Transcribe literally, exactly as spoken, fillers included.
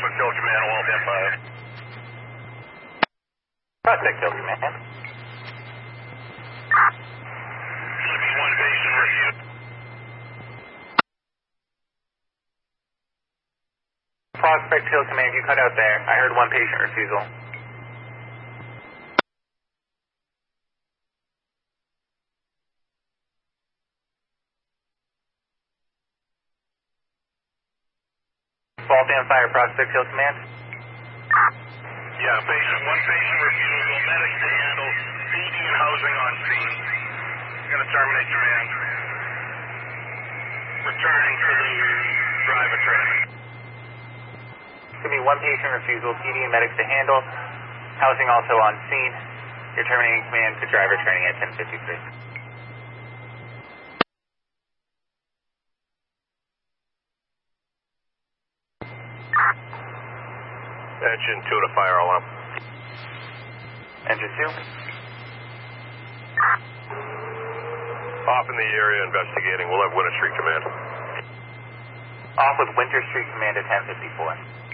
Prospect Hill Command, well ten five. Prospect Hill Command. Sleeping one patient refused. Prospect Hill Command, you cut out there. I heard one patient refusal. Fault and fire, Prospect Hill Command. Yeah, patient, one patient refusal, medics to handle, feeding and housing on scene. Going to terminate command. Returning to the driver training. Give me one patient refusal, P D and medics to handle, housing also on scene. You're terminating command to driver training at ten fifty-three. Engine two to fire alarm. Engine two. Off in the area investigating. We'll have Winter Street Command. Off with Winter Street Command at ten fifty-four.